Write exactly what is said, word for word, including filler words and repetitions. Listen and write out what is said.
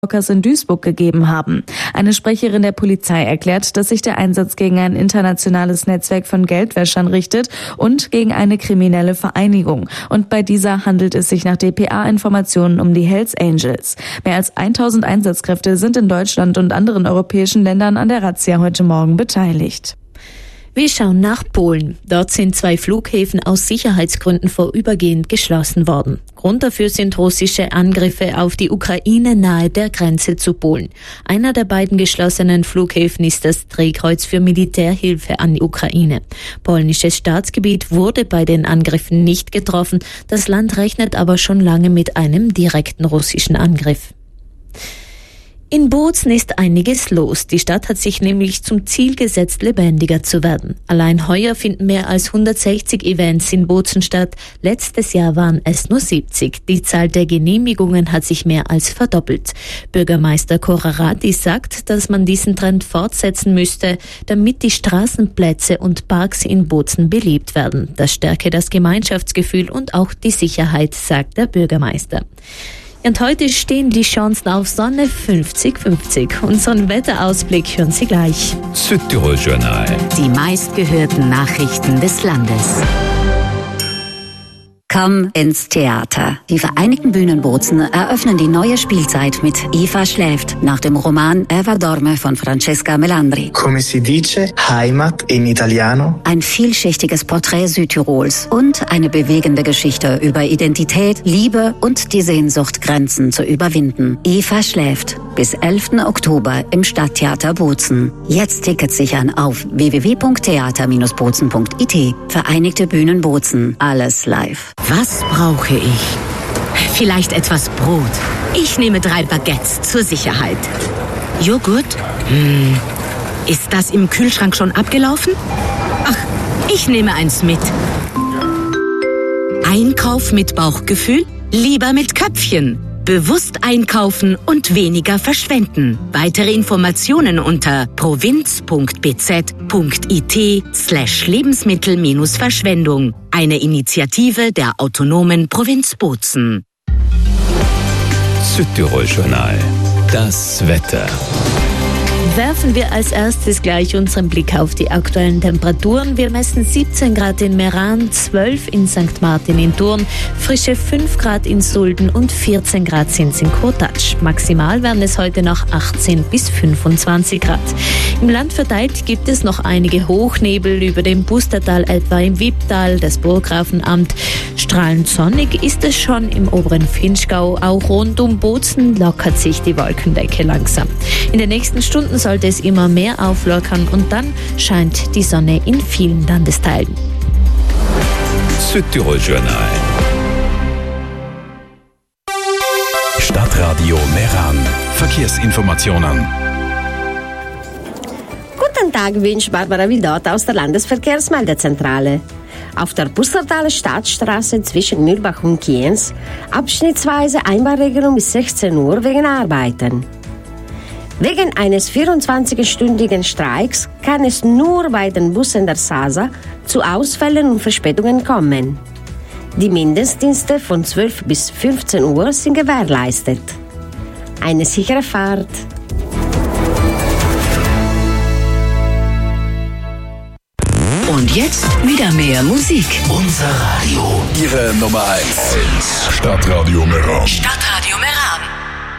in Duisburg gegeben haben. Eine Sprecherin der Polizei erklärt, dass sich der Einsatz gegen ein internationales Netzwerk von Geldwäschern richtet und gegen eine kriminelle Vereinigung. Und bei dieser handelt es sich nach D P A-Informationen um die Hells Angels. Mehr als tausend Einsatzkräfte sind in Deutschland und anderen europäischen Ländern an der Razzia heute Morgen beteiligt. Wir schauen nach Polen. Dort sind zwei Flughäfen aus Sicherheitsgründen vorübergehend geschlossen worden. Grund dafür sind russische Angriffe auf die Ukraine nahe der Grenze zu Polen. Einer der beiden geschlossenen Flughäfen ist das Drehkreuz für Militärhilfe an die Ukraine. Polnisches Staatsgebiet wurde bei den Angriffen nicht getroffen. Das Land rechnet aber schon lange mit einem direkten russischen Angriff. In Bozen ist einiges los. Die Stadt hat sich nämlich zum Ziel gesetzt, lebendiger zu werden. Allein heuer finden mehr als hundertsechzig Events in Bozen statt. Letztes Jahr waren es nur siebzig. Die Zahl der Genehmigungen hat sich mehr als verdoppelt. Bürgermeister Korarati sagt, dass man diesen Trend fortsetzen müsste, damit die Straßenplätze und Parks in Bozen belebt werden. Das stärke das Gemeinschaftsgefühl und auch die Sicherheit, sagt der Bürgermeister. Und heute stehen die Chancen auf Sonne fünfzig fünfzig. Unseren Wetterausblick hören Sie gleich. Südtirol Journal. Die meistgehörten Nachrichten des Landes. Komm ins Theater. Die Vereinigten Bühnen Bozen eröffnen die neue Spielzeit mit Eva schläft nach dem Roman Eva dorme von Francesca Melandri. Come si dice, Heimat in Italiano. Ein vielschichtiges Porträt Südtirols und eine bewegende Geschichte über Identität, Liebe und die Sehnsucht, Grenzen zu überwinden. Eva schläft bis elften Oktober im Stadttheater Bozen. Jetzt Tickets sichern auf w w w punkt theater Bindestrich bozen punkt i t. Vereinigte Bühnen Bozen. Alles live. Was brauche ich? Vielleicht etwas Brot. Ich nehme drei Baguettes zur Sicherheit. Joghurt? Hm. Ist das im Kühlschrank schon abgelaufen? Ach, ich nehme eins mit. Einkauf mit Bauchgefühl? Lieber mit Köpfchen. Bewusst einkaufen und weniger verschwenden. Weitere Informationen unter provinz punkt b z punkt i t slash Lebensmittel minus Verschwendung. Eine Initiative der autonomen Provinz Bozen. Südtirol Journal. Das Wetter. Werfen wir als erstes gleich unseren Blick auf die aktuellen Temperaturen. Wir messen siebzehn Grad in Meran, zwölf in Sankt Martin in Thurn, frische fünf Grad in Sulden und vierzehn Grad sind es in Kotatsch. Maximal werden es heute noch achtzehn bis fünfundzwanzig Grad. Im Land verteilt gibt es noch einige Hochnebel über dem Pustertal, etwa im Wipptal, das Burggrafenamt. Strahlend sonnig ist es schon im oberen Vinschgau. Auch rund um Bozen lockert sich die Wolkendecke langsam. In den nächsten Stunden sollte es immer mehr auflockern und dann scheint die Sonne in vielen Landesteilen. Südtirol Journal. Stadtradio Meran. Verkehrsinformationen. Guten Tag, wünscht Barbara Vidot aus der Landesverkehrsmeldezentrale. Auf der Pustertaler Stadtstraße zwischen Mühlbach und Kienz abschnittsweise Einbahnregelung bis sechzehn Uhr wegen Arbeiten. Wegen eines vierundzwanzigstündigen Streiks kann es nur bei den Bussen der S A S A zu Ausfällen und Verspätungen kommen. Die Mindestdienste von zwölf bis fünfzehn Uhr sind gewährleistet. Eine sichere Fahrt. Und jetzt wieder mehr Musik. Unser Radio. Ihre Nummer eins. Stadtradio Meran. Stadtradio Meran.